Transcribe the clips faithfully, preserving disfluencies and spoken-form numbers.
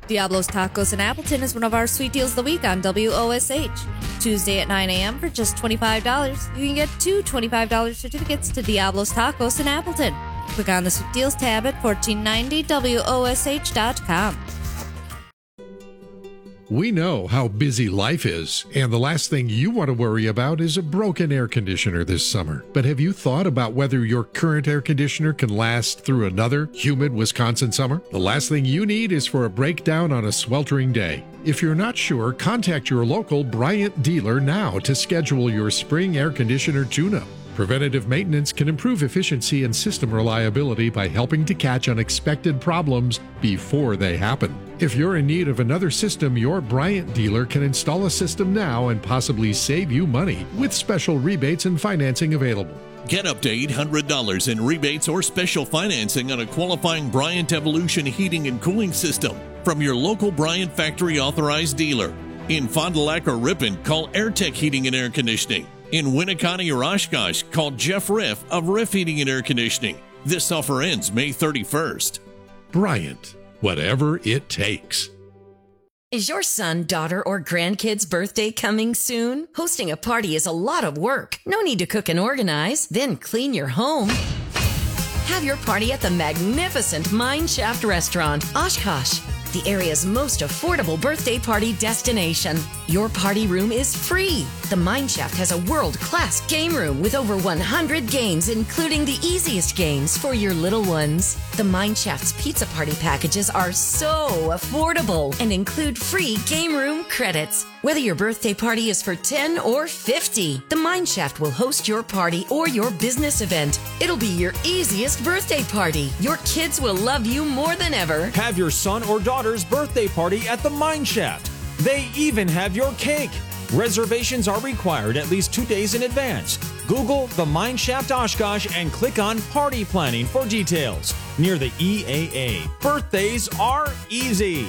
Diablo's Tacos in Appleton is one of our sweet deals of the week on W O S H. Tuesday at nine a.m. for just twenty-five dollars, you can get two twenty-five dollars certificates to Diablo's Tacos in Appleton. Click on the Sweet Deals tab at fourteen ninety W O S H dot com. We know how busy life is, and the last thing you want to worry about is a broken air conditioner this summer. But have you thought about whether your current air conditioner can last through another humid Wisconsin summer? The last thing you need is for a breakdown on a sweltering day. If you're not sure, contact your local Bryant dealer now to schedule your spring air conditioner tune-up. Preventative maintenance can improve efficiency and system reliability by helping to catch unexpected problems before they happen. If you're in need of another system, your Bryant dealer can install a system now and possibly save you money with special rebates and financing available. Get up to eight hundred dollars in rebates or special financing on a qualifying Bryant Evolution heating and cooling system from your local Bryant factory authorized dealer. In Fond du Lac or Ripon, call AirTech Heating and Air Conditioning. In Winneconne or Oshkosh, call Jeff Riff of Riff Heating and Air Conditioning. This offer ends May thirty-first. Bryant, whatever it takes. Is your son, daughter, or grandkid's birthday coming soon? Hosting a party is a lot of work. No need to cook and organize, then clean your home. Have your party at the magnificent Mine Shaft Restaurant, Oshkosh, the area's most affordable birthday party destination. Your party room is free. The Mine Shaft has a world-class game room with over one hundred games, including the easiest games for your little ones. The Mine Shaft's pizza party packages are so affordable and include free game room credits. Whether your birthday party is for ten or fifty, the Mine Shaft will host your party or your business event. It'll be your easiest birthday party. Your kids will love you more than ever. Have your son or daughter's birthday party at the Mine Shaft. They even have your cake. Reservations are required at least two days in advance. Google the Mine Shaft Oshkosh and click on Party Planning for details. Near the E A A. Birthdays are easy.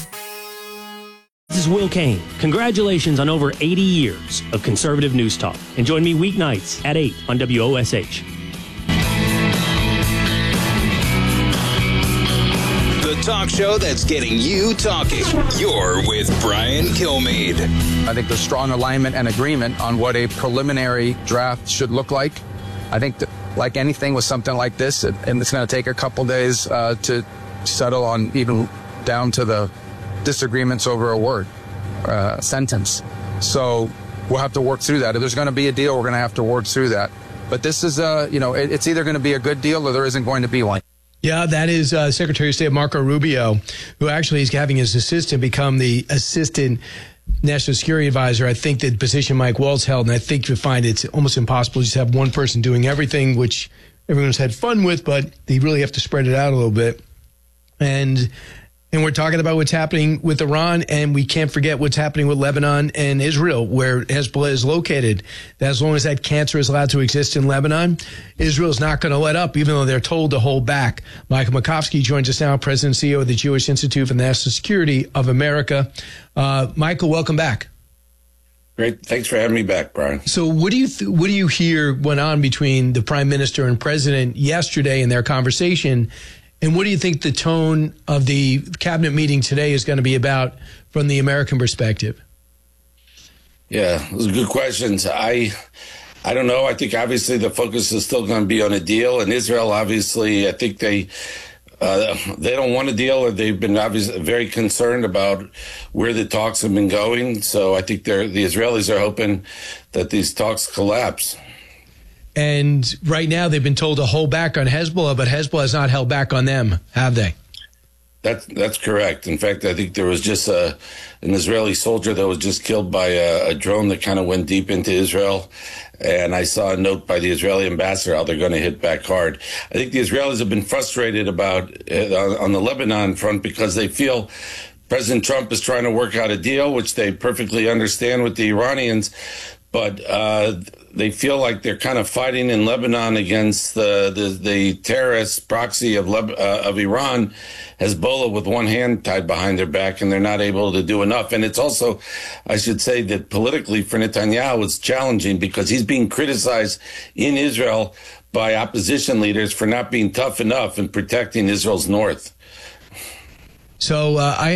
This is Will Kane. Congratulations on over eighty years of conservative news talk. And join me weeknights at eight on W O S H. Talk show that's getting you talking. You're with Brian Kilmeade. I think there's strong alignment and agreement on what a preliminary draft should look like. I think that, like anything with something like this, it, and it's going to take a couple days uh, to settle on, even down to the disagreements over a word, uh, a sentence. So we'll have to work through that. If there's going to be a deal, we're going to have to work through that. But this is, uh, you know, it, it's either going to be a good deal or there isn't going to be one. Yeah, that is uh, Secretary of State Marco Rubio, who actually is having his assistant become the assistant national security advisor. I think the position Mike Waltz held, and I think you find it's almost impossible to just have one person doing everything, which everyone's had fun with, but they really have to spread it out a little bit. And and we're talking about what's happening with Iran, and we can't forget what's happening with Lebanon and Israel, where Hezbollah is located. As long as that cancer is allowed to exist in Lebanon, Israel is not going to let up, even though they're told to hold back. Michael Makovsky joins us now, President and C E O of the Jewish Institute for National Security of America. Uh, Michael, welcome back. Great. Thanks for having me back, Brian. So what do you th- what do you hear went on between the Prime Minister and President yesterday in their conversation? And what do you think the tone of the cabinet meeting today is going to be about from the American perspective? Yeah, those are good questions. I I don't know. I think obviously the focus is still going to be on a deal. And Israel, obviously, I think they uh, they don't want a deal, or they've been obviously very concerned about where the talks have been going. So I think they're, the Israelis are hoping that these talks collapse. And right now they've been told to hold back on Hezbollah, but Hezbollah has not held back on them, have they? That's that's correct. In fact, I think there was just a, an Israeli soldier that was just killed by a, a drone that kind of went deep into Israel. And I saw a note by the Israeli ambassador how they're going to hit back hard. I think the Israelis have been frustrated about uh, on, on the Lebanon front because they feel President Trump is trying to work out a deal, which they perfectly understand with the Iranians. But uh, they feel like they're kind of fighting in Lebanon against the the, the terrorist proxy of Leb- uh, of Iran, Hezbollah, with one hand tied behind their back, and they're not able to do enough. And it's also, I should say, that politically for Netanyahu, it's challenging because he's being criticized in Israel by opposition leaders for not being tough enough in protecting Israel's north. So uh, I